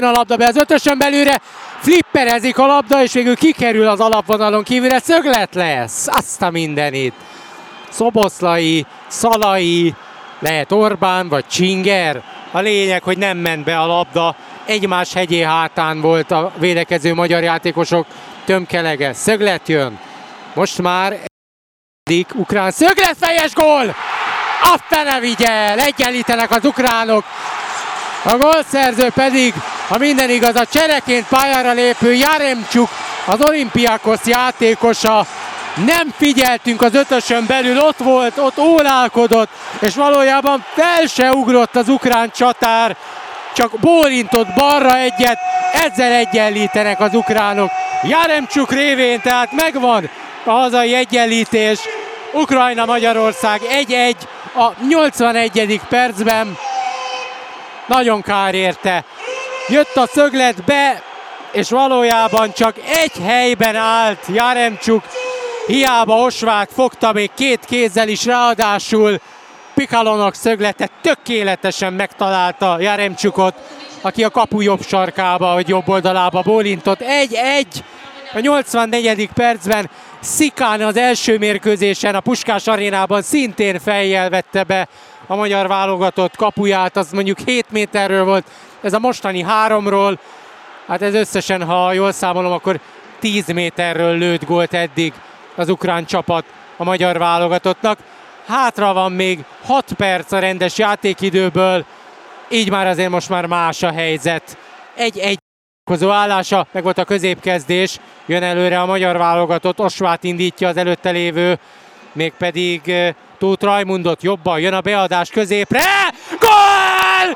A labda be az ötösön belülre, flipperezik a labda, és végül kikerül az alapvonalon kívülre, szöglet lesz. Azt a mindenit. Szoboszlai, Szalai, lehet Orbán vagy Csinger. A lényeg, hogy nem ment be a labda. Egymás hegyé hátán volt a védekező magyar játékosok tömkelege. Szöglet jön. Most már ukrán szöglet, fejes gól! A fene vigyel! Egyenlítenek az ukránok. A gólszerző pedig, ha minden igaz, a csereként pályára lépő Jaremcsuk, az Olympiakos játékosa. Nem figyeltünk az ötösön belül, ott volt, ott ólálkodott, és valójában fel se ugrott az ukrán csatár, csak bólintott balra egyet, ezzel egyenlítenek az ukránok. Jaremcsuk révén, tehát megvan a hazai egyenlítés. Ukrajna-Magyarország 1-1 a 81. percben. Nagyon kár érte. Jött a szöglet be, és valójában csak egy helyben állt Jaremcsuk. Hiába Osvát fogta még két kézzel is, ráadásul Pikalonok szöglete tökéletesen megtalálta Jaremcsukot, aki a kapu jobb sarkába, vagy jobb oldalába bólintott. 1-1 a 84. percben. Szikán az első mérkőzésen a Puskás arénában szintén fejjel vette be a magyar válogatott kapuját, az mondjuk 7 méterről volt, ez a mostani 3-ról, hát ez összesen, ha jól számolom, akkor 10 méterről lőtt gólt eddig az ukrán csapat a magyar válogatottnak. Hátra van még 6 perc a rendes játékidőből, így már azért most már más a helyzet. 1-1 állása, meg volt a középkezdés, jön előre a magyar válogatott, Osvát indítja az előtte lévő, mégpedig Tóth Rajmundot, jobban jön a beadás középre, gól!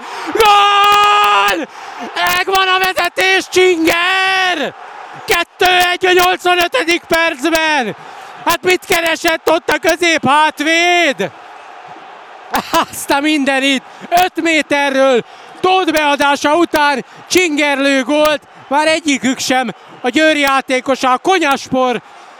Gól! Megvan a vezetés, Csinger! 2-1 a 85. percben! Hát mit keresett ott a közép hátvéd? Azt a mindenit! 5 méterről Tóth beadása után Csinger lő gólt, már egyikük sem a Győr játékosa, a Konyaspor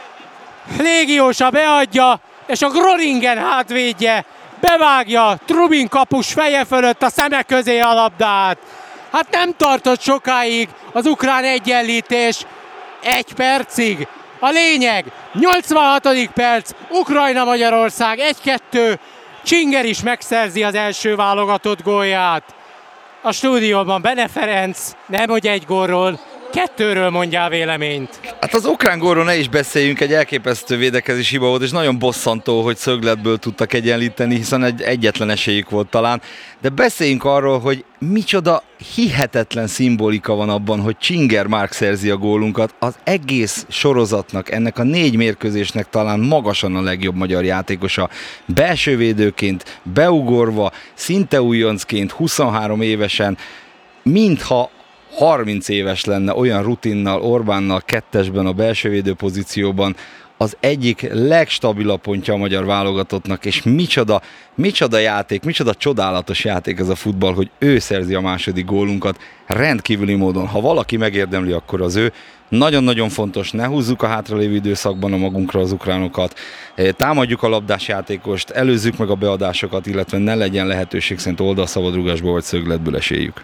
légiósa beadja, és a Groningen hátvédje bevágja Trubin kapus feje fölött a szeme közé a labdát. Hát nem tartott sokáig az ukrán egyenlítés, 1 percig. A lényeg, 86. perc, Ukrajna-Magyarország 1-2, Csinger is megszerzi az első válogatott gólját. A stúdióban Bene Ferenc, nem hogy 1 gólról, 2-ről mondjál véleményt. Hát az ukrán gólról ne is beszéljünk, egy elképesztő védekezési hiba volt, és nagyon bosszantó, hogy szögletből tudtak egyenlíteni, hiszen egyetlen esélyük volt talán. De beszéljünk arról, hogy micsoda hihetetlen szimbolika van abban, hogy Csinger Márk szerzi a gólunkat. Az egész sorozatnak, ennek a 4 mérkőzésnek talán magasan a legjobb magyar játékosa. Belsővédőként, beugorva, szinte újoncként, 23 évesen, mintha 30 éves lenne, olyan rutinnal, Orbánnal kettesben a belsővédő pozícióban, az egyik legstabilabb pontja a magyar válogatottnak, és micsoda játék, micsoda csodálatos játék ez a futball, hogy ő szerzi a második gólunkat rendkívüli módon. Ha valaki megérdemli, akkor az ő. Nagyon-nagyon fontos, ne húzzuk a hátralévő időszakban a magunkra az ukránokat, támadjuk a labdás játékost, előzzük meg a beadásokat, illetve ne legyen lehetőség szerint oldalszabadrugásból vagy szögletből esélyük.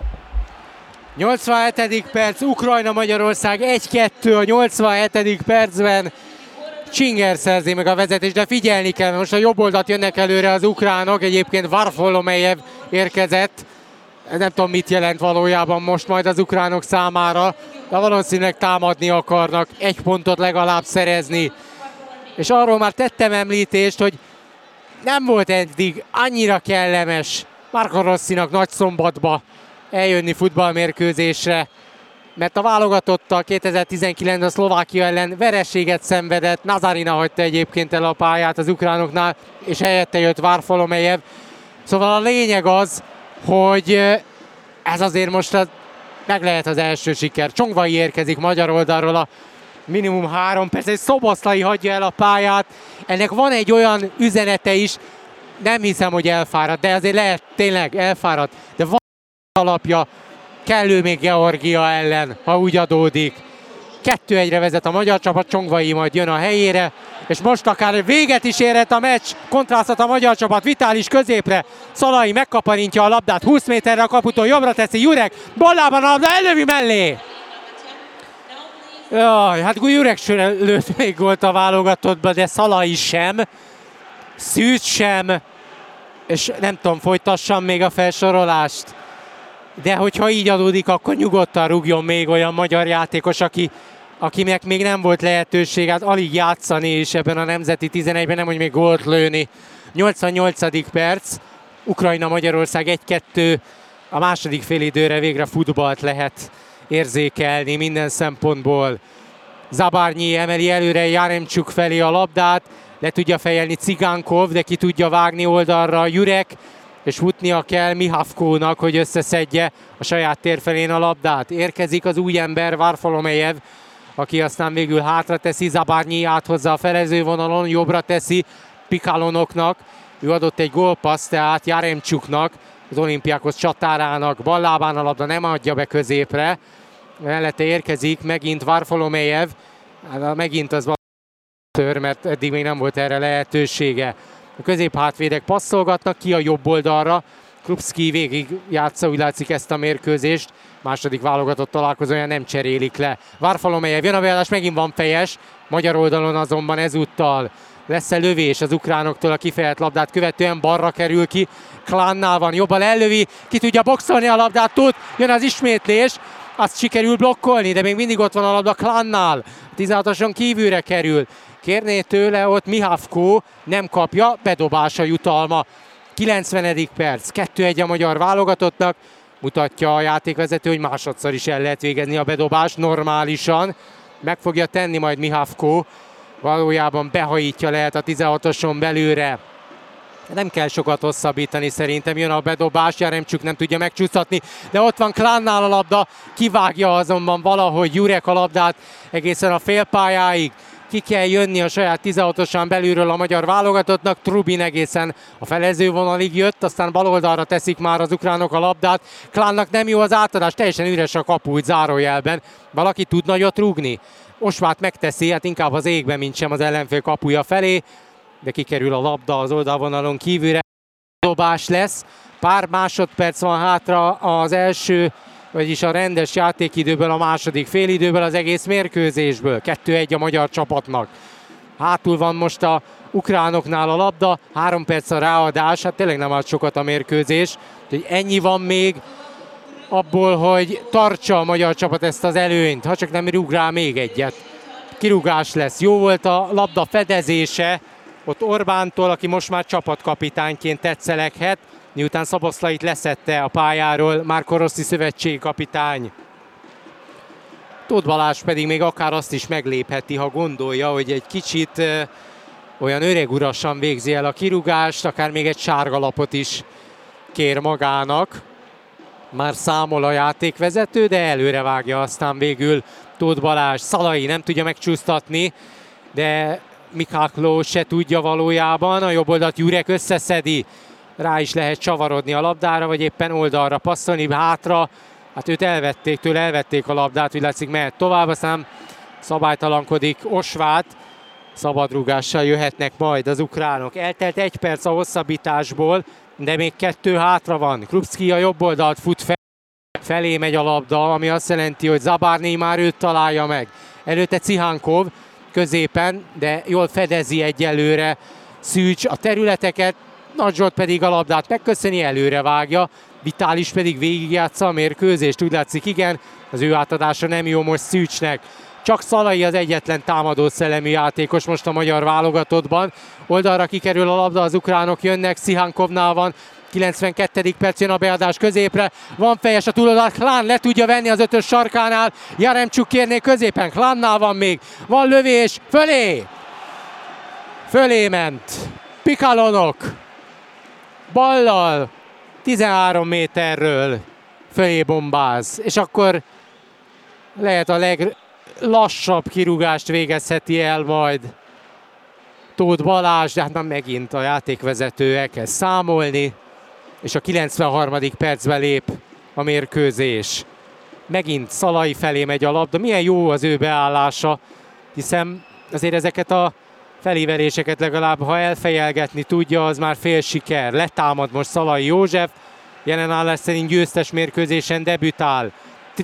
87. perc, Ukrajna-Magyarország 1-2 a 87. percben. Csinger szerzi meg a vezetést, de figyelni kell, most a jobb oldalt jönnek előre az ukránok, egyébként Varfolomejev érkezett. Nem tudom, mit jelent valójában most majd az ukránok számára, de valószínűleg támadni akarnak, 1 pontot legalább szerezni. És arról már tettem említést, hogy nem volt eddig annyira kellemes Marco Rossinak Nagyszombatba eljönni futballmérkőzésre, mert a válogatottal 2019-ben a Szlovákia ellen vereséget szenvedett, Nazarina hagyta egyébként el a pályát az ukránoknál, és helyette jött Varfolomejev. Szóval a lényeg az, hogy ez azért most meg lehet az első siker. Csongvai érkezik magyar oldalról a minimum 3 perc, és Szoboszlai hagyja el a pályát. Ennek van egy olyan üzenete is, nem hiszem, hogy elfáradt, de azért lehet, tényleg elfáradt, de van alapja, kellő még Georgia ellen, ha úgy adódik. 2-1-re vezet a magyar csapat, Csongvai majd jön a helyére, és most akár véget is érhet a meccs, kontráztat a magyar csapat, Vitális középre, Szalai megkaparintja a labdát, 20 méterre a kaputól, jobbra teszi Jurek, ballában a labda, ellövi mellé! Jaj, hát Jurek sem lőtt még gólt a válogatottba, de Szalai sem, Szűcs sem, és nem tudom, folytassam még a felsorolást. De hogyha így adódik, akkor nyugodtan rúgjon még olyan magyar játékos, akinek még nem volt lehetőség, hát alig játszani is ebben a nemzeti 11-ben, nem hogy még gólt lőni. 88. perc, Ukrajna-Magyarország 1-2, a második félidőre végre futballt lehet érzékelni minden szempontból. Zabárnyi emeli előre Jaremcsuk felé a labdát, le tudja fejelni Cigánkov, de ki tudja vágni oldalra Jurek, és futnia kell Mihavkónak, hogy összeszedje a saját tér felén a labdát. Érkezik az új ember, Varfolomejev, aki aztán végül hátra teszi, Zabárnyi áthozza a felezővonalon, jobbra teszi Pikalonoknak, ő adott egy gólpaszt, tehát Jaremcsuknak, az Olimpiákos csatárának, ballábán a labda nem adja be középre, mellette érkezik megint Varfolomejev, hát megint az mert eddig még nem volt erre lehetősége. A középhátvédek passzolgatnak ki a jobb oldalra. Krupski végig játsza, úgy látszik, ezt a mérkőzést. Második válogatott találkozóján nem cserélik le. Varfolomejev jön a beadás, megint van fejes. Magyar oldalon azonban ezúttal lesz-e lövés az ukránoktól, a kifejelt labdát követően balra kerül ki. Klánnál van, jobban ellövi, ki tudja boxolni a labdát, tud, jön az ismétlés. Azt sikerül blokkolni, de még mindig ott van a labda Klánnál. 16-oson kívülre kerül. Kérné tőle ott Mihavkó, nem kapja, bedobása jutalma. 90. perc, 2-1 a magyar válogatottnak. Mutatja a játékvezető, hogy másodszor is el lehet végezni a bedobást normálisan. Meg fogja tenni majd Mihavkó. Valójában behajítja lehet a 16-oson belőle. Nem kell sokat hosszabbítani szerintem, jön a bedobás, Jaremcsuk nem tudja megcsúsztatni, de ott van Klánnál a labda, kivágja azonban valahogy Jurek a labdát egészen a félpályáig. Ki kell jönni a saját 16-osán belülről a magyar válogatottnak, Trubin egészen a felezővonalig jött, aztán baloldalra teszik már az ukránok a labdát. Klánnak nem jó az átadás, teljesen üres a kapu, úgy zárójelben. Valaki tud nagyot rúgni? Osvát megteszi, hát inkább az égben, mint sem az ellenfél kapuja felé, de kikerül a labda az oldalvonalon kívülre. Dobás lesz, pár másodperc van hátra az első, vagyis a rendes játékidőből, a második félidőből, az egész mérkőzésből. 2-1 a magyar csapatnak. Hátul van most a ukránoknál a labda, 3 perc a ráadás, hát tényleg nem állt sokat a mérkőzés. Úgyhogy ennyi van még abból, hogy tartsa a magyar csapat ezt az előnyt, ha csak nem rúg rá még egyet. Kirúgás lesz. Jó volt a labda fedezése ott Orbántól, aki most már csapatkapitányként tetszeleghet, miután Szoboszlait leszedte a pályáról Márko Rossi szövetségkapitány. Tóth Balázs pedig még akár azt is meglépheti, ha gondolja, hogy egy kicsit olyan öregurasan végzi el a kirúgást, akár még egy sárga lapot is kér magának. Már számol a játékvezető, de előre vágja aztán végül Tóth Balázs. Szalai nem tudja megcsúsztatni, de Mikákló se tudja valójában. A jobb oldalt Jurek összeszedi. Rá is lehet csavarodni a labdára, vagy éppen oldalra passzolni, hátra. Hát őt elvették, tőle elvették a labdát, úgy látszik mehet tovább, aztán szabálytalankodik Osvát. Szabadrúgással jöhetnek majd az ukránok. Eltelt 1 perc a hosszabbításból, de még 2 hátra van. Krupski a jobb oldalt fut fel. Felé megy a labda, ami azt jelenti, hogy Zabárnyi már őt találja meg. Előtte Cihánkov középen, de jól fedezi egyelőre Szűcs a területeket. Nagy Zsolt pedig a labdát megköszöni, előre vágja. Vitális pedig végigjátsza a mérkőzést. Úgy látszik, igen, az ő átadása nem jó most Szűcsnek. Csak Szalai az egyetlen támadó szellemű játékos most a magyar válogatottban. Oldalra kikerül a labda, az ukránok jönnek, Szihánkovnál van. 92. perc, jön a beadás középre, van fejes a túloldal, Klán le tudja venni az 5-ös sarkánál, Jaremcsuk kérné középen, Klánnál van még, van lövés, fölé ment, Pikalonok, ballal, 13 méterről fölé bombáz, és akkor lehet a leglassabb kirúgást végezheti el majd Tóth Balázs, de hát már megint a játékvezető elkezd számolni, és a 93. percben lép a mérkőzés. megint Szalai felé megy a labda. Milyen jó az ő beállása, hiszen azért ezeket a feléveléseket legalább, ha elfejelgetni tudja, az már fél siker. Letámad most Szalai József, jelen állás szerint győztes mérkőzésen debütál.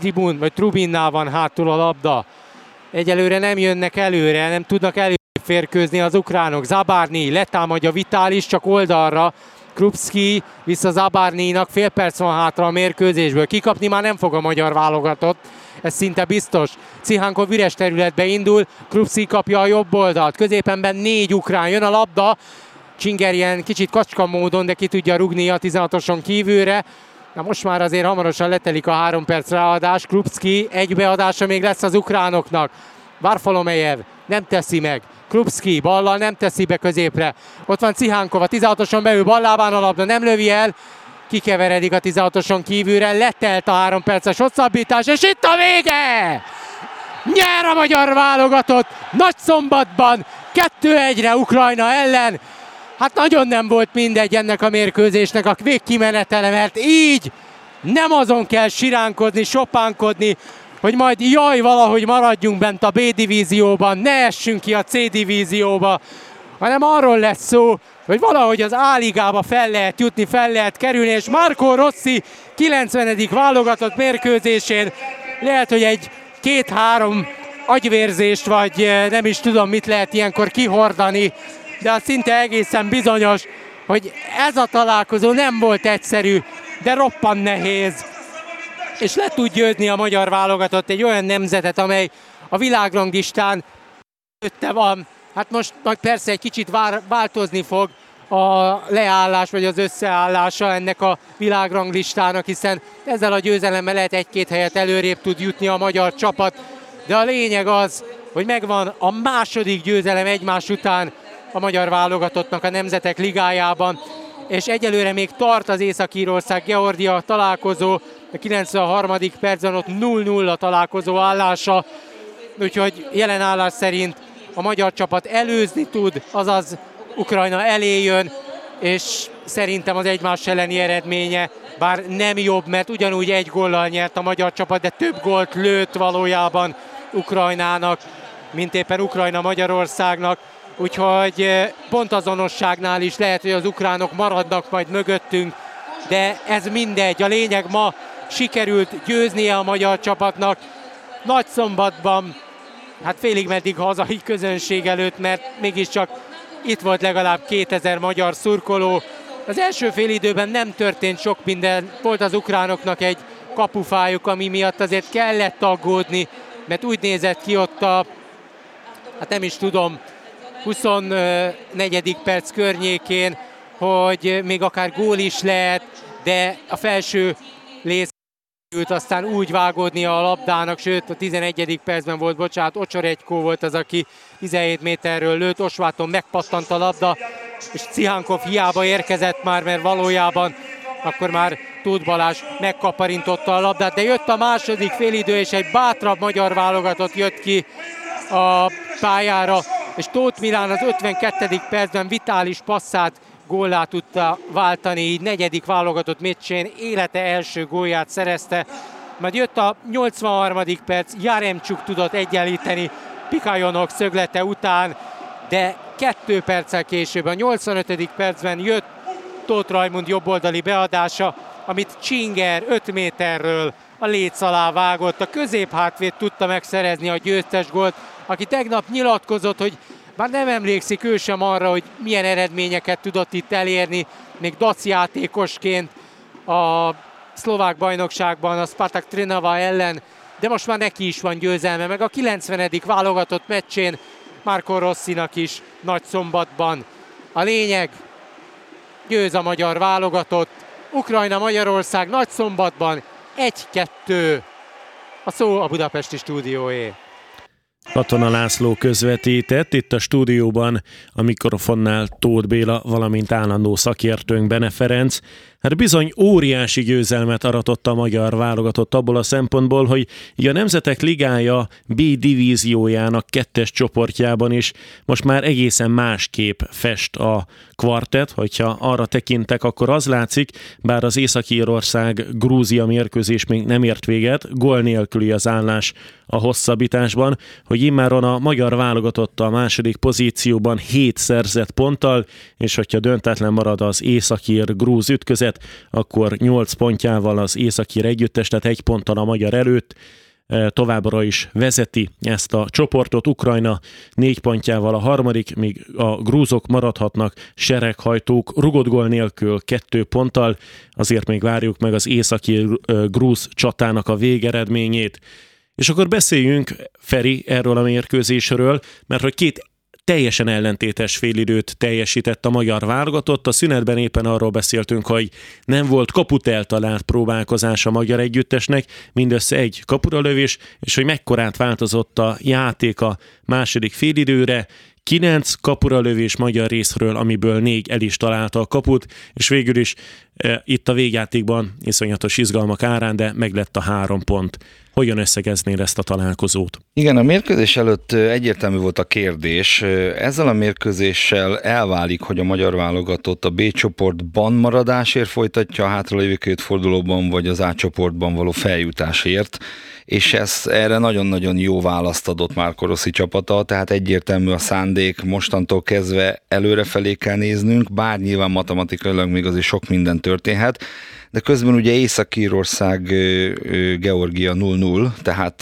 Trubinnál van hátul a labda. Egyelőre nem jönnek előre, nem tudnak előférkőzni az ukránok. Zabárny letámadja Vitális, csak oldalra. Krupski vissza Zabárnynak, fél perc van hátra a mérkőzésből. Kikapni már nem fog a magyar válogatott, ez szinte biztos. Cihánkov üres területbe indul, Krupski kapja a jobb oldalt. Középenben 4 ukrán, jön a labda. Csinger ilyen kicsit kacska módon, de ki tudja rugni a 16-oson kívülre. Na most már azért hamarosan letelik a 3 perc ráadás. Krupski egy beadása még lesz az ukránoknak. Varfolomejev nem teszi meg. Krupski ballal nem teszi be középre. Ott van Cihánkov, a 16-oson belül balláván a labda, nem lövi el. Kikeveredik a 16-oson kívülre, letelt a 3 perces hosszabbítás, és itt a vége! Nyer a magyar válogatott Nagyszombatban 2-1-re Ukrajna ellen. Hát nagyon nem volt mindegy ennek a mérkőzésnek a végkimenetele, mert így nem azon kell siránkodni, sopánkodni, hogy majd jaj, valahogy maradjunk bent a B-divízióban, ne essünk ki a C-divízióba, hanem arról lesz szó, hogy valahogy az A-ligába fel lehet jutni, fel lehet kerülni, és Marco Rossi 90. válogatott mérkőzésén lehet, hogy egy 2-3 agyvérzést, vagy nem is tudom, mit lehet ilyenkor kihordani, de az szinte egészen bizonyos, hogy ez a találkozó nem volt egyszerű, de roppant nehéz. És le tud győzni a magyar válogatott egy olyan nemzetet, amely a világranglistán előtte van. Hát most majd persze egy kicsit változni fog a leállás vagy az összeállása ennek a világranglistának, hiszen ezzel a győzelemmel lehet 1-2 helyet előrébb tud jutni a magyar csapat. De a lényeg az, hogy megvan a második győzelem egymás után a magyar válogatottnak a Nemzetek Ligájában, és egyelőre még tart az Észak-Írország-Georgia találkozó, a 93. percben ott 0-0 a találkozó állása, úgyhogy jelen állás szerint a magyar csapat előzni tud, azaz Ukrajna elé jön, és szerintem az egymás elleni eredménye, bár nem jobb, mert ugyanúgy 1 góllal nyert a magyar csapat, de több gólt lőtt valójában Ukrajnának, mint éppen Ukrajna Magyarországnak. Úgyhogy pontazonosságnál is lehet, hogy az ukránok maradnak majd mögöttünk, de ez mindegy. A lényeg, ma sikerült győznie a magyar csapatnak Nagyszombatban, hát félig meddig hazai közönség előtt, mert mégiscsak itt volt legalább 2000 magyar szurkoló. Az első félidőben nem történt sok minden, volt az ukránoknak egy kapufájuk, ami miatt azért kellett aggódni, mert úgy nézett ki ott hát nem is tudom, 24. perc környékén, hogy még akár gól is lehet, de a felső léc aztán úgy vágódni a labdának, sőt a 11. percben volt, bocsánat, Ocsoretykó volt az, aki 17 méterről lőtt, Osváton megpattant a labda, és Cihánkov hiába érkezett már, mert valójában akkor már Tóth Balázs megkaparintotta a labdát, de jött a második félidő, és egy bátrabb magyar válogatott jött ki a pályára, és Tóth Milán az 52. percben vitális passzát góllá tudta váltani, így 4. válogatott meccsén élete első gólját szerezte. Majd jött a 83. perc, Jaremcsuk tudott egyenlíteni Pikajonok szöglete után, de 2 perccel később, a 85. percben jött Tóth Rajmund jobboldali beadása, amit Csinger 5 méterről a léc alá vágott. A középhátvéd tudta megszerezni a győztes gólt, aki tegnap nyilatkozott, hogy már nem emlékszik ő sem arra, hogy milyen eredményeket tudott itt elérni, még DAC játékosként a szlovák bajnokságban, a Spartak Trnava ellen, de most már neki is van győzelme, meg a 90. válogatott meccsén Marco Rossinak is Nagyszombatban. A lényeg, győz a magyar válogatott, Ukrajna-Magyarország Nagyszombatban 1-2. A szó a budapesti stúdióé. Katona László közvetített, itt a stúdióban a mikrofonnál Tóth Béla, valamint állandó szakértőnk Bene Ferenc. Hát bizony óriási győzelmet aratott a magyar válogatott abból a szempontból, hogy a Nemzetek Ligája B divíziójának 2-es csoportjában is most már egészen másképp fest a kvartett, hogyha arra tekintek, akkor az látszik, bár az Észak-Írország-Grúzia mérkőzés még nem ért véget, gól nélküli az állás a hosszabbításban, hogy immáron a magyar válogatott a második pozícióban 7 szerzett ponttal, és hogyha döntetlen marad az északír-grúz ütközet, akkor 8 pontjával az északír együttes, tehát 1 ponttal a magyar előtt továbbra is vezeti ezt a csoportot. Ukrajna 4 pontjával a harmadik, míg a grúzok maradhatnak sereghajtók rugott gól nélkül 2 ponttal, azért még várjuk meg az északi-grúz csatának a végeredményét. És akkor beszéljünk, Feri, erről a mérkőzésről, mert hogy 2 teljesen ellentétes félidőt teljesített a magyar válogatott. A szünetben éppen arról beszéltünk, hogy nem volt kaput eltalált próbálkozás a magyar együttesnek, mindössze 1 kapuralövés, és hogy mekkorát változott a játék a második félidőre. 9 kapuralövés magyar részről, amiből 4 el is találta a kaput, és végül is itt a végjátékban iszonyatos izgalmak árán, de meglett a 3 pont. Hogyan összegeznél ezt a találkozót? Igen, a mérkőzés előtt egyértelmű volt a kérdés. Ezzel a mérkőzéssel elválik, hogy a magyar válogatott a B csoportban maradásért folytatja a hátralévő 2 fordulóban, vagy az A csoportban való feljutásért, és erre nagyon-nagyon jó választ adott Marco Rossi csapata, tehát egyértelmű a szándék, mostantól kezdve előrefelé kell néznünk, bár nyilván matematikailag még azért sok minden történhet, de közben ugye Észak-Írország, Georgia 0-0, tehát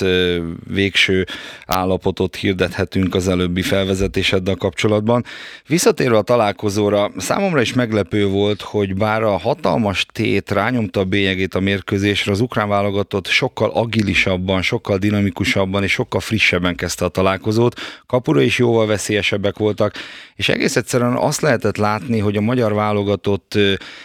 végső állapotot hirdethetünk az előbbi felvezetéseddel kapcsolatban. Visszatérve a találkozóra, számomra is meglepő volt, hogy bár a hatalmas tét rányomta a bélyegét a mérkőzésre, az ukrán válogatott sokkal agilisabban, sokkal dinamikusabban és sokkal frissebben kezdte a találkozót. Kapura is jóval veszélyesebbek voltak, és egész egyszerűen azt lehetett látni, hogy a magyar válogatott,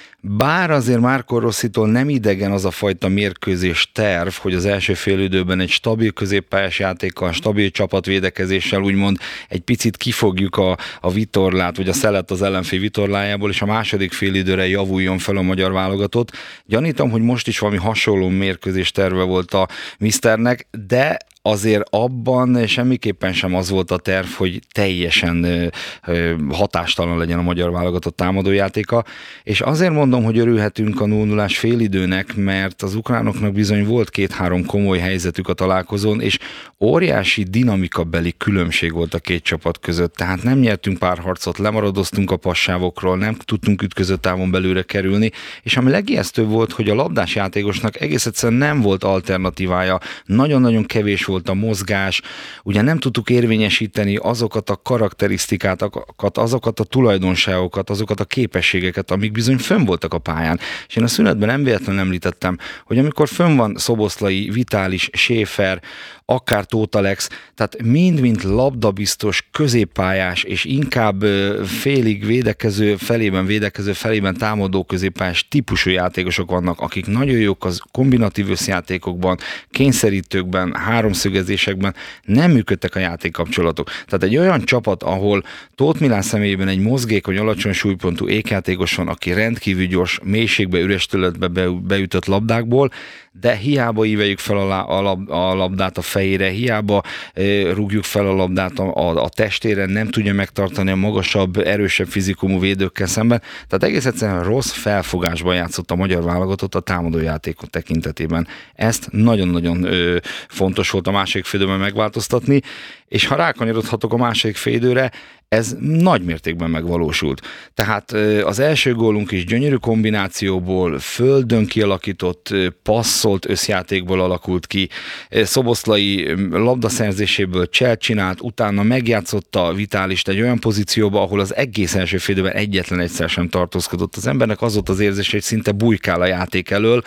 bár azért Marco Rossitól nem idegen az a fajta mérkőzés terv, hogy az első félidőben egy stabil középpályás játékkal, stabil csapatvédekezéssel úgymond egy picit kifogjuk a vitorlát, vagy a szelet az ellenfél vitorlájából, és a második félidőre javuljon fel a magyar válogatott. Gyanítom, hogy most is valami hasonló mérkőzés terve volt a miszternek, de azért abban semmiképpen sem az volt a terv, hogy teljesen hatástalan legyen a magyar válogatott támadójátéka, és azért mondom, hogy örülhetünk a 0-0-ás félidőnek, mert az ukránoknak bizony volt 2-3 komoly helyzetük a találkozón, és óriási dinamikabeli különbség volt a 2 csapat között, tehát nem nyertünk párharcot, lemaradoztunk a passávokról, nem tudtunk ütköző távon belőle kerülni, és ami legijesztőbb volt, hogy a labdás játékosnak egész egyszerűen nem volt alternatívája, nagyon-nagyon kevés volt a mozgás, ugye nem tudtuk érvényesíteni azokat a karakterisztikákat, azokat a tulajdonságokat, azokat a képességeket, amik bizony fönn voltak a pályán. És én a szünetben nem véletlenül említettem, hogy amikor fönn van Szoboszlai, Vitális, Schäfer, akár Tóth Alex, tehát mind-mind labdabiztos, középpályás, és inkább félig védekező, felében támadó középpályás típusú játékosok vannak, akik nagyon jók az kombinatív összjátékokban, kényszerítőkben, háromszögezésekben, nem működtek a játékkapcsolatok. Tehát egy olyan csapat, ahol Tóth Milán személyében egy mozgékony, alacsony súlypontú ékjátékos van, aki rendkívül gyors, mélységbe, üres területbe beütött labdákból, de hiába íveljük fel a labdát a fejére, hiába rúgjuk fel a labdát a testére, nem tudja megtartani a magasabb, erősebb fizikumú védőkkel szemben. Tehát egész egyszerűen rossz felfogásban játszott a magyar válogatott a támadójátékot tekintetében. Ezt nagyon-nagyon fontos volt a második félidőben megváltoztatni, és ha rákanyarodhatok a második félidőre, ez nagy mértékben megvalósult. Tehát az első gólunk is gyönyörű kombinációból, földön kialakított, passzolt összjátékból alakult ki. Szoboszlai labdaszerzéséből cselt csinált, utána megjátszotta Vitálist egy olyan pozícióba, ahol az egész első félidőben egyetlen egyszer sem tartózkodott. Az embernek az volt az érzés, hogy szinte bujkál a játék elől,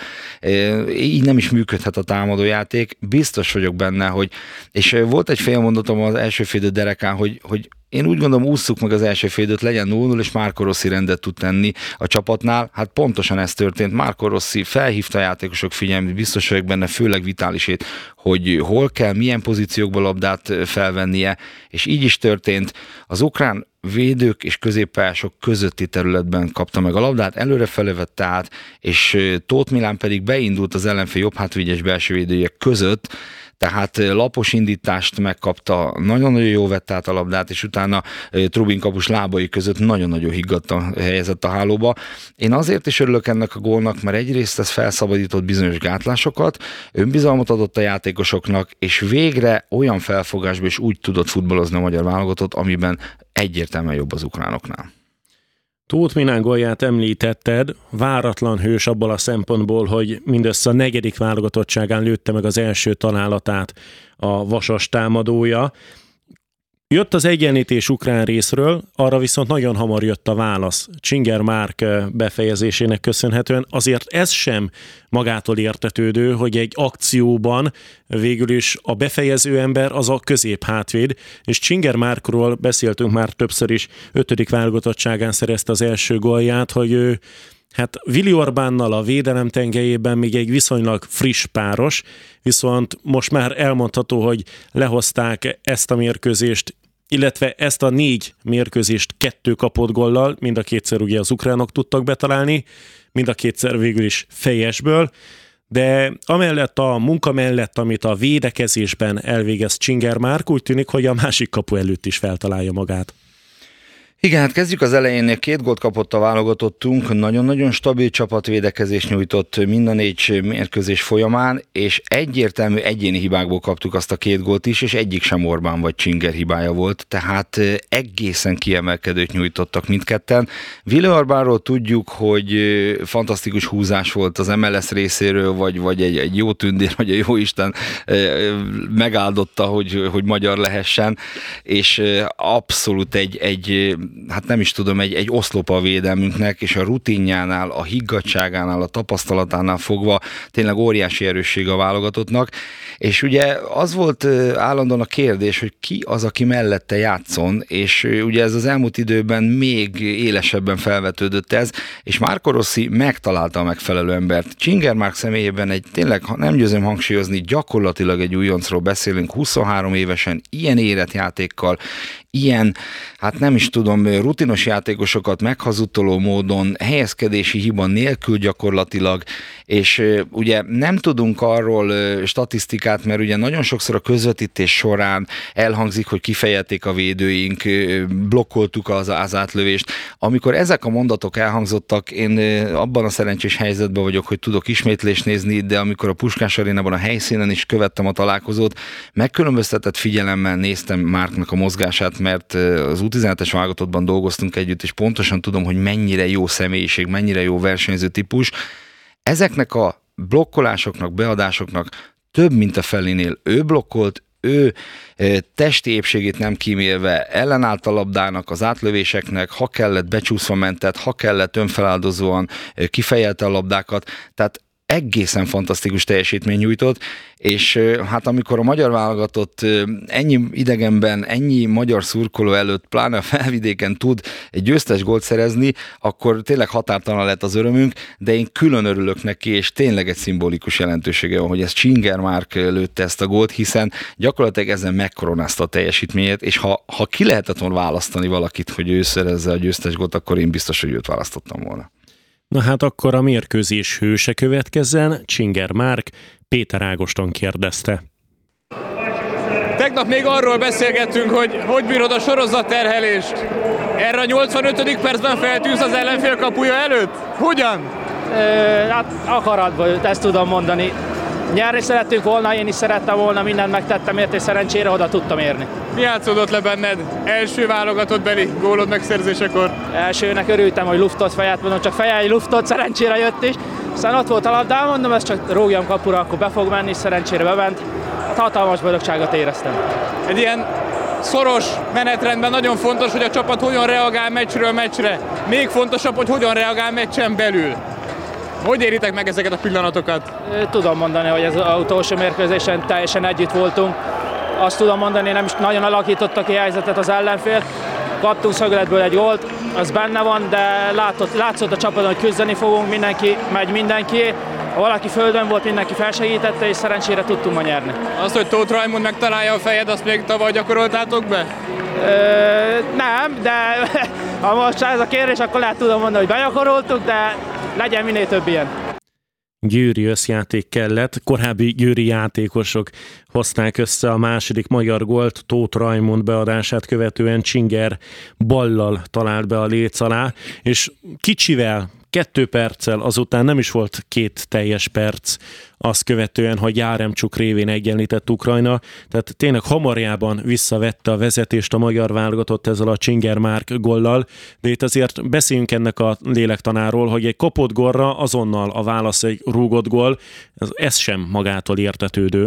így nem is működhet a támadójáték. Biztos vagyok benne, és volt egy félmondatom az első félidő derekán, hogy én úgy gondolom, ússzuk meg az első fél időt, legyen 0-0, és Marco Rossi rendet tud tenni a csapatnál. Hát pontosan ez történt. Marco Rossi felhívta a játékosok figyelmét, biztos vagyok benne, főleg Vitálisét, hogy hol kell, milyen pozíciókban labdát felvennie, és így is történt. Az ukrán védők és középpályások közötti területben kapta meg a labdát, előrefelé vette át, és Tóth Milán pedig beindult az ellenfél jobb hátvédes belső védője között, tehát lapos indítást megkapta, nagyon-nagyon jó vette át a labdát, és utána Trubin kapus lábai között nagyon-nagyon higgadtan helyezett a hálóba. Én azért is örülök ennek a gólnak, mert egyrészt ez felszabadított bizonyos gátlásokat, önbizalmat adott a játékosoknak, és végre olyan felfogásban is úgy tudott futballozni a magyar válogatott, amiben egyértelműen jobb az ukránoknál. Tóth Milán gólját említetted, váratlan hős abból a szempontból, hogy mindössze a 4. válogatottságán lőtte meg az első találatát a Vasas támadója. Jött az egyenlítés ukrán részről, arra viszont nagyon hamar jött a válasz. Csinger Márk befejezésének köszönhetően. Azért ez sem magától értetődő, hogy egy akcióban végül is a befejező ember az a középhátvéd, és Csinger Márkról beszéltünk már többször is, 5. válogatottságán szerezte az első gólját, hogy ő Willi Orbánnal a védelem tengelyében még egy viszonylag friss páros, viszont most már elmondható, hogy lehozták ezt a mérkőzést, illetve ezt a 4 mérkőzést 2 kapott gollal, mind a kétszer ugye az ukránok tudtak betalálni, mind a kétszer végül is fejesből, de amellett a munka mellett, amit a védekezésben elvégez Csinger Márk, úgy tűnik, hogy a másik kapu előtt is feltalálja magát. Igen, hát kezdjük az elején, 2 gólt kapott a válogatottunk, nagyon-nagyon stabil csapatvédekezést nyújtott mind a 4 mérkőzés folyamán, és egyértelmű egyéni hibákból kaptuk azt a 2 gólt is, és egyik sem Orbán vagy Csinger hibája volt, tehát egészen kiemelkedőt nyújtottak mindketten. Willi Orbánról tudjuk, hogy fantasztikus húzás volt az MLS részéről, vagy egy jó tündér, vagy a jóisten megáldotta, hogy magyar lehessen, és abszolút egy oszlop a védelmünknek, és a rutinjánál, a higgadtságánál, a tapasztalatánál fogva tényleg óriási erősség a válogatottnak, és ugye az volt állandóan a kérdés, hogy ki az, aki mellette játszon, és ugye ez az elmúlt időben még élesebben felvetődött ez, és Marco Rossi megtalálta a megfelelő embert. Csinger Márk személyében tényleg, nem győzöm hangsúlyozni, gyakorlatilag egy újoncról beszélünk, 23 évesen, ilyen érett játékkal, ilyen, nem is tudom, rutinos játékosokat meghazudtoló módon, helyezkedési hiba nélkül gyakorlatilag, és ugye nem tudunk arról statisztikát, mert ugye nagyon sokszor a közvetítés során elhangzik, hogy kifejelték a védőink, blokkoltuk az átlövést. Amikor ezek a mondatok elhangzottak, én abban a szerencsés helyzetben vagyok, hogy tudok ismétlést nézni, de amikor a Puskás Arénában a helyszínen is követtem a találkozót, megkülönböztetett figyelemmel néztem Márknak a mozgását, mert az U17-es válogatottban dolgoztunk együtt, és pontosan tudom, hogy mennyire jó személyiség, mennyire jó versenyző típus. Ezeknek a blokkolásoknak, beadásoknak több mint a felénél ő blokkolt, ő testi épségét nem kímélve ellenállt a labdának, az átlövéseknek, ha kellett becsúszva mentett, ha kellett önfeláldozóan kifejelte a labdákat, tehát egészen fantasztikus teljesítmény nyújtott, és hát amikor a magyar válogatott ennyi idegenben, ennyi magyar szurkoló előtt, pláne a felvidéken tud egy győztes gólt szerezni, akkor tényleg határtalan lett az örömünk, de én külön örülök neki, és tényleg egy szimbolikus jelentősége van, hogy ez Csinger Márk lőtte ezt a gólt, hiszen gyakorlatilag ezzel megkoronázta a teljesítményét, és ha ki lehetett volna választani valakit, hogy ő szerezze a győztes gólt, akkor én biztos, hogy őt választottam volna. Na hát akkor a mérkőzés hőse következzen, Csinger Márk, Péter Ágoston kérdezte. Tegnap még arról beszélgettünk, hogy bírod a sorozatterhelést. Erre a 85. percben feltűnsz az ellenfél kapuja előtt? Hogyan? Akaratból, ezt tudom mondani. Nyerni szerettünk volna, én is szerettem volna, mindent megtettem érte, és szerencsére oda tudtam érni. Mi játszódott le benned első válogatottbeli gólod megszerzésekor? Elsőnek örültem, hogy luftot fejet, mondom, csak fejjel luftot, szerencsére jött is. Aztán ott volt a labdám, mondom, ezt csak rógjam kapura, akkor be fog menni, szerencsére bement. Hát hatalmas boldogságot éreztem. Egy ilyen szoros menetrendben nagyon fontos, hogy a csapat hogyan reagál meccsről meccsre. Még fontosabb, hogy hogyan reagál meccsen belül. Hogy éritek meg ezeket a pillanatokat? Tudom mondani, hogy az utolsó mérkőzésen teljesen együtt voltunk. Azt tudom mondani, nem is nagyon alakította ki helyzetet az ellenfél. Kaptunk Szögletből egy gólt, az benne van, de látszott a csapaton, hogy küzdeni fogunk, mindenki megy mindenki. Ha valaki földön volt, mindenki felsegítette, és szerencsére tudtunk ma nyerni. Azt, hogy Tóth Rajmund megtalálja a fejed, azt még tavaly gyakoroltátok be? Nem, de ha most ez a kérdés, akkor lehet tudom mondani, hogy begyakoroltuk, de legyen minél több ilyen. Győri összjáték kellett, korábbi győri játékosok hozták össze a második magyar gólt, Tóth Rajmund beadását követően Csinger ballal talált be a léc alá, és kicsivel, 2 perccel azután nem is volt 2 teljes perc, azt követően, hogy Járemcsuk révén egyenlített Ukrajna, tehát tényleg hamarjában visszavette a vezetést a magyar válogatott ezzel a Csinger Márk gollal, de itt azért beszéljünk ennek a lélektanáról, hogy egy kopott gólra azonnal a válasz egy rúgott gól, ez sem magától értetődő.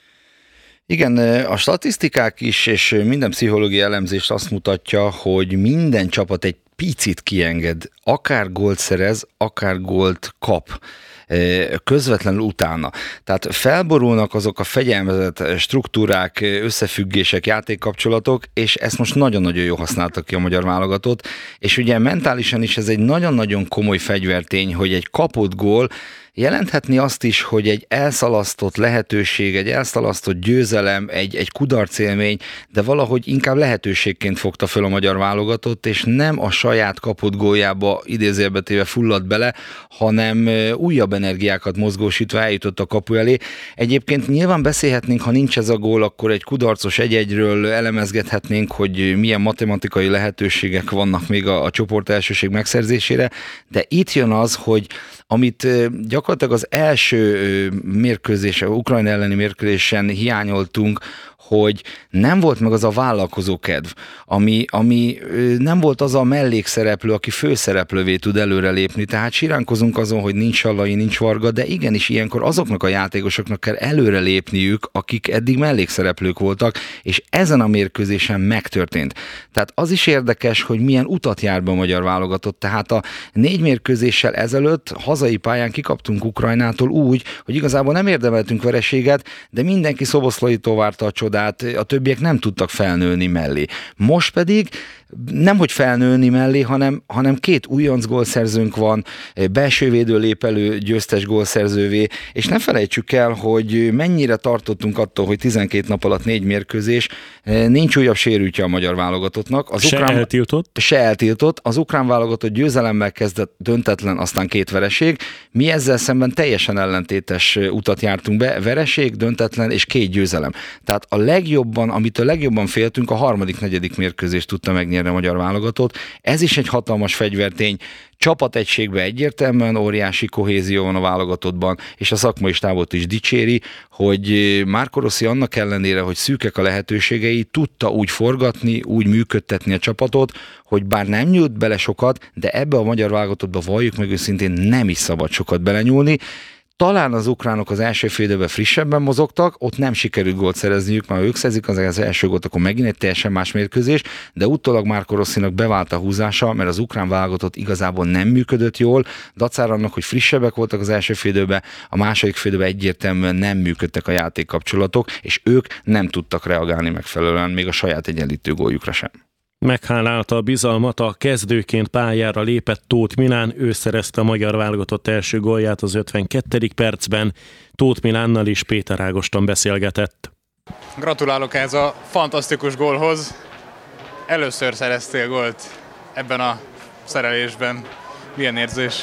Igen, a statisztikák is, és minden pszichológiai elemzés azt mutatja, hogy minden csapat egy picit kienged, akár gólt szerez, akár gólt kap közvetlenül utána. Tehát felborulnak azok a fegyelmezett struktúrák, összefüggések, játékkapcsolatok, és ezt most nagyon-nagyon jól használtak ki a magyar válogatott, és ugye mentálisan is ez egy nagyon-nagyon komoly fegyvertény, hogy egy kapott gól jelenthetni azt is, hogy egy elszalasztott lehetőség, egy elszalasztott győzelem, egy kudarcélmény, de valahogy inkább lehetőségként fogta föl a magyar válogatott, és nem a saját kapott góljába idézőjelbe téve fulladt bele, hanem újabb energiákat mozgósítva eljutott a kapu elé. Egyébként nyilván beszélhetnénk, ha nincs ez a gól, akkor egy kudarcos 1-1-ről elemezgethetnénk, hogy milyen matematikai lehetőségek vannak még a csoport elsőség megszerzésére, de itt jön az, hogy amit gyakorlatilag az első mérkőzés, Ukrajna elleni mérkőzésen hiányoltunk, hogy nem volt meg az a vállalkozó kedv, ami nem volt az a mellékszereplő, aki főszereplővé tud előrelépni. Tehát siránkozunk azon, hogy nincs Sallai, nincs Varga, de igenis ilyenkor azoknak a játékosoknak kell előrelépniük, akik eddig mellékszereplők voltak, és ezen a mérkőzésen megtörtént. Tehát az is érdekes, hogy milyen utat jár be a magyar válogatott. Tehát a 4 mérkőzéssel ezelőtt hazai pályán kikaptunk Ukrajnától úgy, hogy igazából nem érdemeltünk vereséget, de mindenki Szoboszlaitól várta a csodát, a többiek nem tudtak felnőni mellé. Most pedig nemhogy felnőni mellé, hanem 2 újonc gólszerzőnk van, belső védő lép elő győztes gólszerzővé, és ne felejtsük el, hogy mennyire tartottunk attól, hogy 12 nap alatt 4 mérkőzés, nincs újabb sérültje a magyar válogatottnak. Se eltiltott. Az ukrán válogatott győzelemmel kezdett, döntetlen, aztán 2 vereség. Mi ezzel szemben teljesen ellentétes utat jártunk be, vereség, döntetlen és 2 győzelem. Tehát amitől legjobban féltünk, a 3.-4. mérkőzést tudta megnyerni a magyar válogatott. Ez is egy hatalmas fegyvertény. Csapategységben egyértelműen óriási kohézió van a válogatottban, és a szakmai stábot is dicséri, hogy Marco Rossi annak ellenére, hogy szűkek a lehetőségei, tudta úgy forgatni, úgy működtetni a csapatot, hogy bár nem nyúlt bele sokat, de ebbe a magyar válogatottba valljuk meg őszintén nem is szabad sokat belenyúlni. Talán az ukránok az első fél időben frissebben mozogtak, ott nem sikerült gólt szerezniük, mert ők szerzik az első gólt, akkor megint egy teljesen más mérkőzés, de utólag Marco Rossinak bevált a húzása, mert az ukrán válogatott igazából nem működött jól, dacára annak, hogy frissebbek voltak az első fél időben, a második fél időben egyértelműen nem működtek a játékkapcsolatok, és ők nem tudtak reagálni megfelelően még a saját egyenlítő góljukra sem. Meghálálta a bizalmat, a kezdőként pályára lépett Tóth Milán, ő szerezte a magyar válogatott első gólját az 52. percben. Tóth Milánnal is Péter Ágoston beszélgetett. Gratulálok ehhez a fantasztikus gólhoz. Először szereztél gólt ebben a szerelésben. Milyen érzés?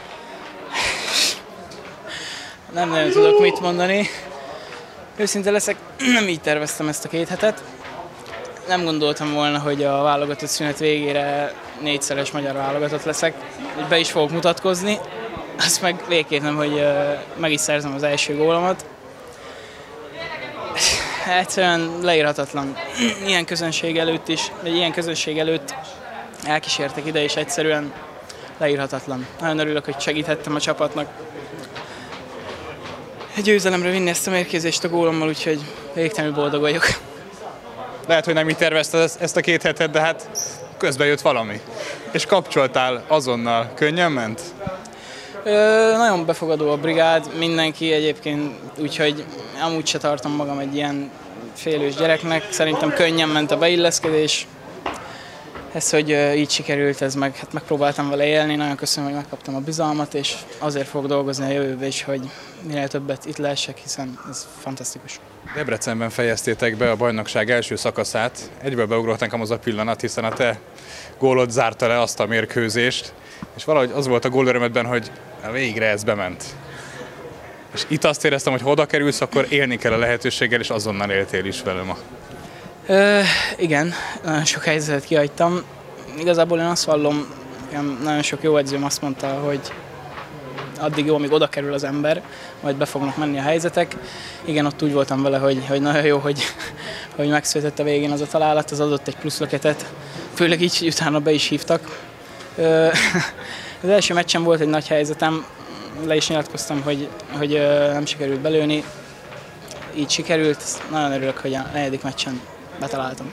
Nem nagyon tudok mit mondani. Őszinte leszek, nem így terveztem ezt a 2 hetet. Nem gondoltam volna, hogy a válogatott szünet végére 4-szeres magyar válogatott leszek, hogy be is fogok mutatkozni. Azt meg végképp nem, hogy meg is szerzem az első gólomat. Egyszerűen leírhatatlan. Ilyen közönség előtt is, vagy ilyen közönség előtt elkísértek ide, és egyszerűen leírhatatlan. Nagyon örülök, hogy segíthettem a csapatnak győzelemre vinni ezt a mérkőzést a gólommal, úgyhogy végtelenül boldog vagyok. Lehet, hogy nem így tervezted ezt a 2 hetet, de hát közben jött valami. És kapcsoltál azonnal. Könnyen ment? Nagyon befogadó a brigád, mindenki egyébként, úgyhogy amúgy se tartom magam egy ilyen félős gyereknek. Szerintem könnyen ment a beilleszkedés. ez, hogy így sikerült, ez hát megpróbáltam vele élni, nagyon köszönöm, hogy megkaptam a bizalmat, és azért fogok dolgozni a jövőben is, hogy minél többet itt lehessek, hiszen ez fantasztikus. Debrecenben fejeztétek be a bajnokság első szakaszát, egyből beugrott nekem az a pillanat, hiszen a te gólod zárta le azt a mérkőzést, és valahogy az volt a gólörömödben, hogy végre ez bement. És itt azt éreztem, hogy ha oda kerülsz, akkor élni kell a lehetőséggel, és azonnal éltél is vele ma. Igen, nagyon sok helyzetet kihagytam. Igazából én azt vallom, nagyon sok jó edzőm azt mondta, hogy addig jó, amíg oda kerül az ember, majd be fognak menni a helyzetek. Igen, ott úgy voltam vele, hogy nagyon jó, hogy megszületett a végén az a találat, az adott egy plusz löketet, főleg így, hogy utána be is hívtak. Az első meccsen volt egy nagy helyzetem, le is nyilatkoztam, hogy nem sikerült belőni, így sikerült, nagyon örülök, hogy a 4. meccsen betaláltam.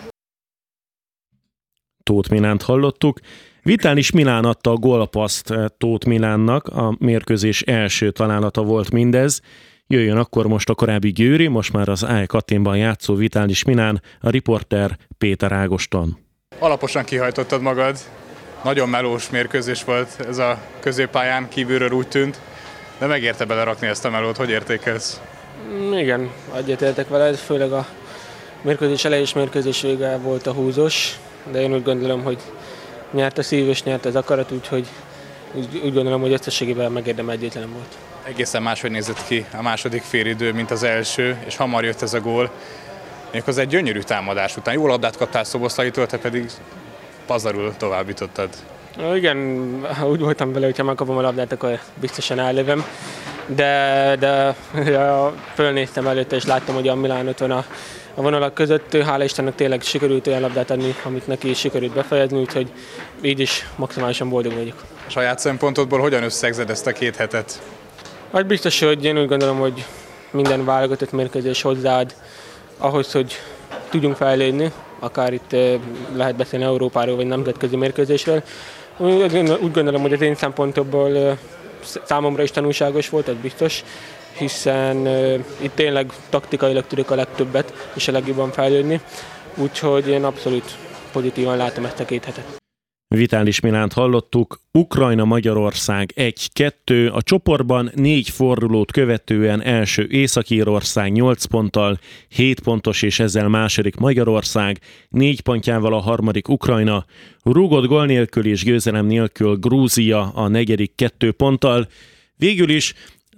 Tóth Milánt hallottuk. Vitalis Milán adta a gólpaszt Tóth Milánnak, a mérkőzés első találata volt mindez. Jöjjön akkor most a korábbi Győri, most már az AEK Athénban játszó Vitalis Milán, a riporter Péter Ágoston. Alaposan kihajtottad magad, nagyon melós mérkőzés volt ez a középpályán, kívülről úgy tűnt, de megérte belerakni ezt a melót, hogy értékelsz? Igen, egyetértek vele, főleg a mérkőzés elejé és mérkőzés vége volt a húzós, de én úgy gondolom, hogy nyert a szív és nyert az akarat, úgyhogy úgy gondolom, hogy összességében megérdemelt győzelem volt. Egészen máshogy nézett ki a második félidő, mint az első, és hamar jött ez a gól. Méghozzá egy gyönyörű támadás után. Jó labdát kaptál Szoboszlaitól, te pedig pazarul továbbítottad. Igen, úgy voltam vele, hogy ha megkapom a labdát, akkor biztosan állövöm. De fölnéztem előtte, és láttam, hogy a Milán ott van a vonalak között. Hála Istennek tényleg sikerült olyan labdát adni, amit neki sikerült befejezni, úgyhogy így is maximálisan boldog vagyok. A saját szempontodból hogyan összegzed ezt a 2 hetet? Hát biztos, hogy én úgy gondolom, hogy minden válogatott mérkőzés hozzáad ahhoz, hogy tudjunk fejlődni, akár itt lehet beszélni Európáról vagy nemzetközi mérkőzésről. Úgy gondolom, hogy az én szempontomból számomra is tanulságos volt, ez biztos, hiszen itt tényleg taktikailag tudok a legtöbbet és a legjobban fejlődni, úgyhogy én abszolút pozitívan látom ezt a 2 hetet. Vitalis Milánt hallottuk, Ukrajna-Magyarország 1-2, a csoportban 4 fordulót követően első Észak-Írország 8 ponttal, 7 pontos és ezzel második Magyarország, 4 pontjával a harmadik Ukrajna, rúgott gól nélkül és győzelem nélkül Grúzia a negyedik 2 ponttal. Végül is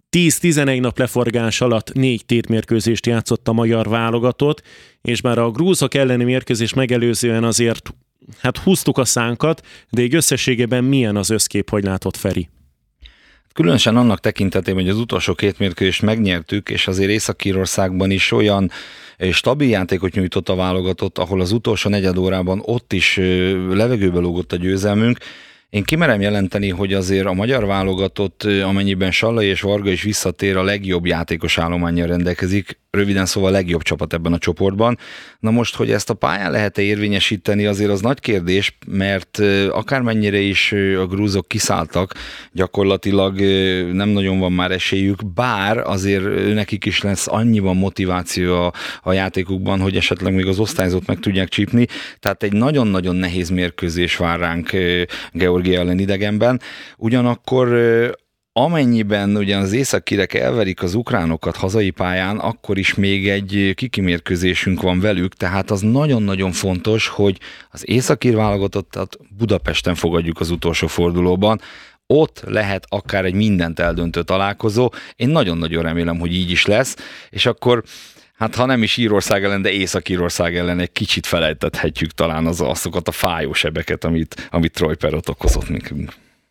10-11 nap leforgás alatt 4 tétmérkőzést játszott a magyar válogatott, és már a grúzok elleni mérkőzés megelőzően azért húztuk a szánkat, de így összességében milyen az összkép, hogy látott Feri? Különösen annak tekintetében, hogy az utolsó 2 mérkőzést megnyertük, és azért Észak-Írországban is olyan stabil játékot nyújtott a válogatott, ahol az utolsó negyed órában ott is levegőbe lógott a győzelmünk. Én kimerem jelenteni, hogy azért a magyar válogatott, amennyiben Sallai és Varga is visszatér, a legjobb játékos állománnyal rendelkezik, röviden szóval a legjobb csapat ebben a csoportban. Na most, hogy ezt a pályán lehet-e érvényesíteni, azért az nagy kérdés, mert akármennyire is a grúzok kiszálltak, gyakorlatilag nem nagyon van már esélyük, bár azért nekik is lesz annyiban motiváció a játékukban, hogy esetleg még az osztályzót meg tudják csípni. Tehát egy nagyon-nagyon nehéz mérkőzés vár ránk Georgia ellen idegenben. Ugyanakkor amennyiben ugyan az észak-írek elverik az ukránokat hazai pályán, akkor is még egy kikimérkőzésünk van velük, tehát az nagyon-nagyon fontos, hogy az észak-ír válogatottat Budapesten fogadjuk az utolsó fordulóban. Ott lehet akár egy mindent eldöntő találkozó. Én nagyon-nagyon remélem, hogy így is lesz, és akkor ha nem is Írország ellen, de Észak-Írország ellen egy kicsit felejtethetjük talán azokat a fájó sebeket, amit Troy Perot okozott nekünk.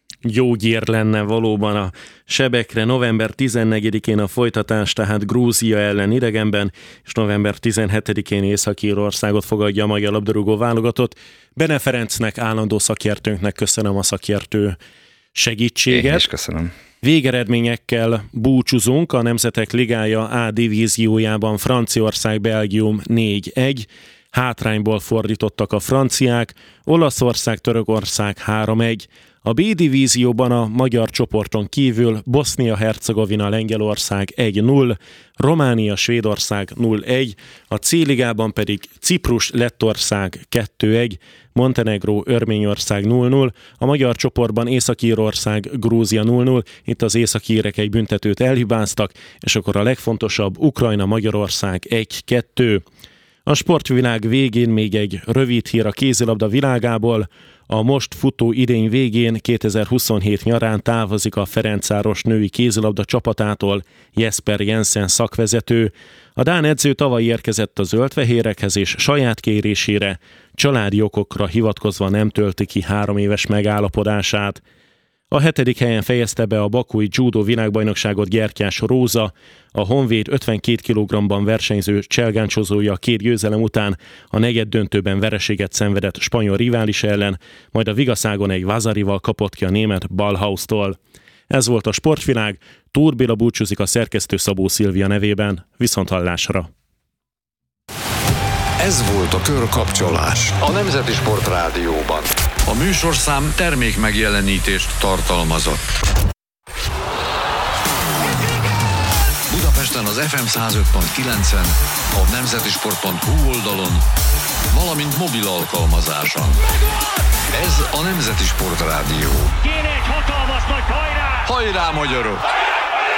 Jó gyér lenne valóban a sebekre. November 14-én a folytatás, tehát Grúzia ellen idegenben, és november 17-én Észak-Írországot fogadja a magyar labdarúgó válogatott. Bene Ferencnek, állandó szakértőnknek köszönöm a szakértő segítséget. Én is köszönöm. Végeredményekkel búcsúzunk. A Nemzetek Ligája A divíziójában Franciaország-Belgium 4-1, hátrányból fordítottak a franciák, Olaszország-Törökország 3-1, A B divízióban a magyar csoporton kívül Bosznia-Hercegovina, Lengyelország 1-0, Románia, Svédország 0-1, a C ligában pedig Ciprus, Lettország 2-1, Montenegró, Örményország 0-0, a magyar csoportban Észak-Írország, Grúzia 0-0, itt az északírek egy büntetőt elhibáztak, és akkor a legfontosabb Ukrajna, Magyarország 1-2. A sportvilág végén még egy rövid hír a kézilabda világából. A most futó idény végén 2027 nyarán távozik a Ferencváros női kézilabda csapatától Jesper Jensen szakvezető. A dán edző tavaly érkezett a zöldfehérekhez, és saját kérésére, családi okokra hivatkozva nem tölti ki 3 éves megállapodását. A 7. helyen fejezte be a bakui judo világbajnokságot Gyertyás Róza, a Honvéd 52 kg-ban versenyző cselgáncsozója a 2 győzelem után a negyeddöntőben vereséget szenvedett spanyol rivális ellen, majd a Vigaszágon egy Vazarival kapott ki a német Ballhaus-tól. Ez volt a Sportvilág, Tóth Béla búcsúzik a szerkesztő Szabó Szilvia nevében. Viszonthallásra! Ez volt a Körkapcsolás a Nemzeti Sport Rádióban. A műsorszám termék megjelenítést tartalmazott. Budapesten az FM 105.9-en, a nemzetisport.hu oldalon, valamint mobil alkalmazáson. Ez a Nemzeti Sport Rádió. Kéne egy hatalmas nagy hajrá! Hajrá, magyarok!